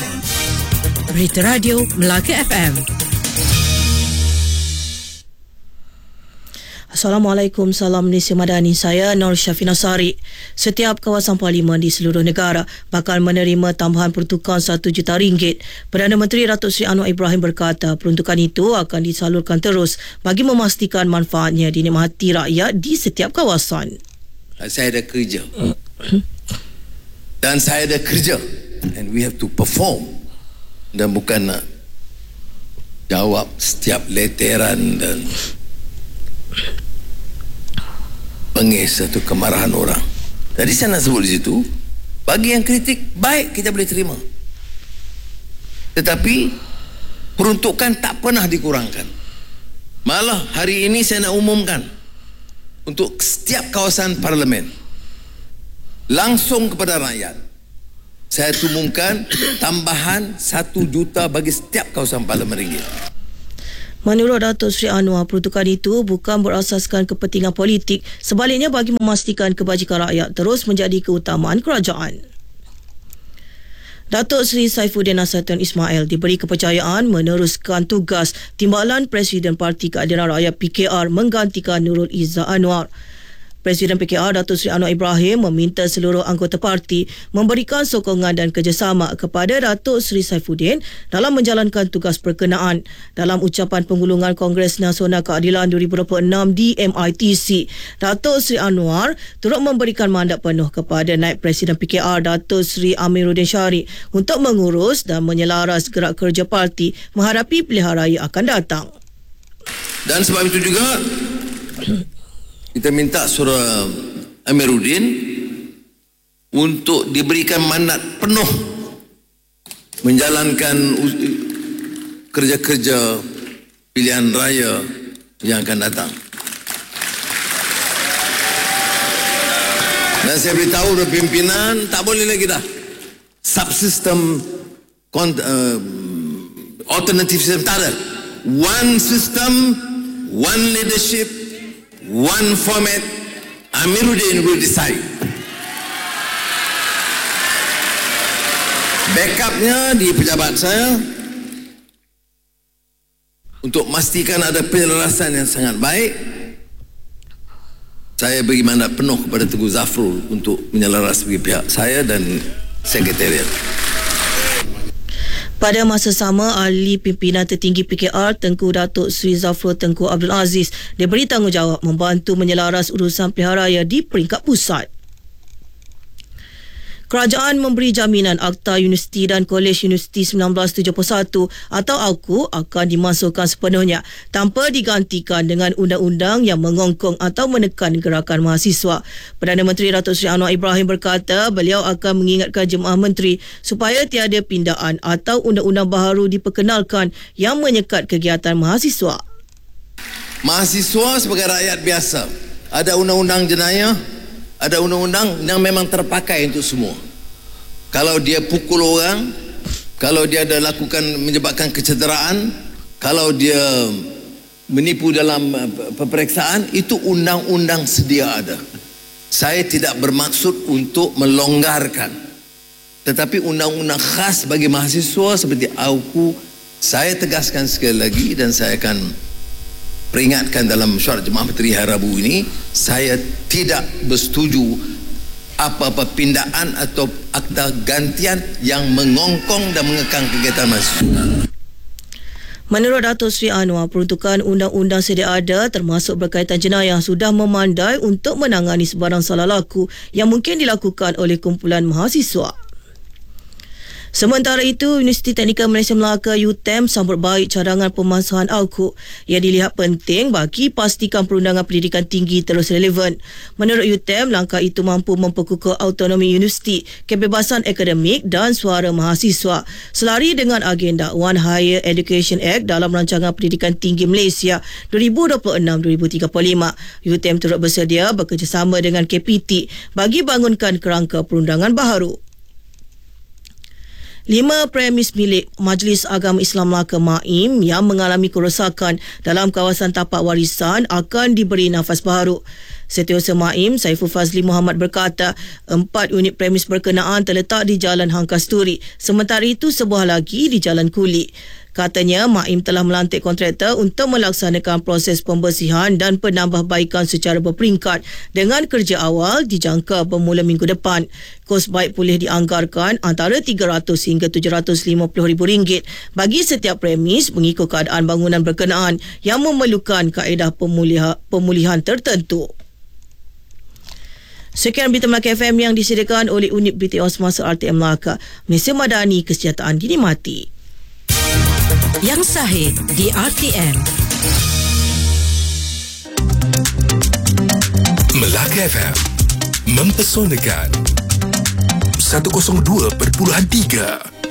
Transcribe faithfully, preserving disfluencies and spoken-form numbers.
Berita Radio Melaka F M. Assalamualaikum, salam Malaysia Madani. Saya Nur Syafina Sari. Setiap kawasan parlimen di seluruh negara bakal menerima tambahan pertukaran satu juta ringgit. Perdana Menteri Datuk Seri Anwar Ibrahim berkata peruntukan itu akan disalurkan terus bagi memastikan manfaatnya dinikmati rakyat di setiap kawasan. Saya ada kerja. Dan saya ada kerja. And we have to perform. Dan bukan nak jawab setiap leteran dan pengis atau kemarahan orang. Jadi saya nak sebut di situ, bagi yang kritik, baik, kita boleh terima. Tetapi peruntukan tak pernah dikurangkan. Malah hari ini saya nak umumkan untuk setiap kawasan parlimen langsung kepada rakyat, saya umumkan tambahan satu juta bagi setiap kawasan parlimen ringgit. Menurut Datuk Seri Anwar, peruntukan itu bukan berasaskan kepentingan politik, sebaliknya bagi memastikan kebajikan rakyat terus menjadi keutamaan kerajaan. Datuk Seri Saifuddin Nasrattin Ismail diberi kepercayaan meneruskan tugas Timbalan Presiden Parti Keadilan Rakyat P K R menggantikan Nurul Izzah Anwar. Presiden P K R Datuk Seri Anwar Ibrahim meminta seluruh anggota parti memberikan sokongan dan kerjasama kepada Datuk Seri Saifuddin dalam menjalankan tugas berkenaan. Dalam ucapan penggulungan Kongres Nasional Keadilan dua ribu dua puluh enam di M I T C, Datuk Seri Anwar turut memberikan mandat penuh kepada Naib Presiden P K R Datuk Seri Amiruddin Syarif untuk mengurus dan menyelaras gerak kerja parti menghadapi pilihan raya akan datang. Dan sebab itu juga kita minta Saudara Amiruddin untuk diberikan mandat penuh menjalankan kerja-kerja pilihan raya yang akan datang. Dan saya beritahu kepada pimpinan, tak boleh lagi dah subsistem uh, alternative system, tak ada. One system, one leadership, one format. Amiruddin will decide. Backupnya di pejabat saya untuk memastikan ada penyelarasan yang sangat baik. Saya beri mandat penuh kepada Tengku Zafrul untuk menyelaras bagi pihak saya dan sekretariat. Pada masa sama, ahli pimpinan tertinggi P K R Tengku Datuk Seri Zafrul Tengku Abdul Aziz diberi tanggungjawab membantu menyelaras urusan pilihan raya di peringkat pusat. Kerajaan memberi jaminan Akta Universiti dan Kolej Universiti seribu sembilan ratus tujuh puluh satu atau A U K U akan dimasukkan sepenuhnya tanpa digantikan dengan undang-undang yang mengongkong atau menekan gerakan mahasiswa. Perdana Menteri Datuk Seri Anwar Ibrahim berkata beliau akan mengingatkan jemaah menteri supaya tiada pindaan atau undang-undang baharu diperkenalkan yang menyekat kegiatan mahasiswa. Mahasiswa sebagai rakyat biasa, ada undang-undang jenayah, ada undang-undang yang memang terpakai untuk semua. Kalau dia pukul orang, kalau dia ada lakukan menyebabkan kecederaan, kalau dia menipu dalam peperiksaan, itu undang-undang sedia ada. Saya tidak bermaksud untuk melonggarkan, tetapi undang-undang khas bagi mahasiswa seperti A U K U, saya tegaskan sekali lagi dan saya akan peringatkan dalam mesyuarat Jemaah Menteri hari Rabu ini, saya tidak bersetuju apa-apa pindaan atau akta gantian yang mengongkong dan mengekang kegiatan mahasiswa. Menurut Datuk Seri Anwar, peruntukan undang-undang sedia ada termasuk berkaitan jenayah sudah memandai untuk menangani sebarang salah laku yang mungkin dilakukan oleh kumpulan mahasiswa. Sementara itu, Universiti Teknikal Malaysia Melaka U T E M sambut baik cadangan pemasahan A U K U yang dilihat penting bagi pastikan perundangan pendidikan tinggi terus relevan. Menurut U T E M, langkah itu mampu memperkukuh autonomi universiti, kebebasan akademik dan suara mahasiswa selari dengan agenda One Higher Education Act dalam Rancangan Pendidikan Tinggi Malaysia dua ribu dua puluh enam hingga dua ribu tiga puluh lima. U T E M turut bersedia bekerjasama dengan K P T bagi bangunkan kerangka perundangan baharu. Lima premis milik Majlis Agama Islam Melaka M A I M yang mengalami kerosakan dalam kawasan tapak warisan akan diberi nafas baharu. Setiausaha MAIM Saiful Fazli Muhammad berkata empat unit premis berkenaan terletak di Jalan Hang Kasturi, sementara itu sebuah lagi di Jalan Kuli. Katanya MAIM telah melantik kontraktor untuk melaksanakan proses pembersihan dan penambahbaikan secara berperingkat dengan kerja awal dijangka bermula minggu depan. Kos baik pulih dianggarkan antara tiga ratus hingga tujuh ratus lima puluh ribu ringgit bagi setiap premis mengikut keadaan bangunan berkenaan yang memerlukan kaedah pemulihan, pemulihan tertentu. Sekian berita Melaka F M yang disediakan oleh unit berita semasa R T M Melaka. Malaysia Madani, kesejahteraan dinikmati. Yang sahih di R T M. Melaka F M mempesonakan seratus dua perpuluhan tiga.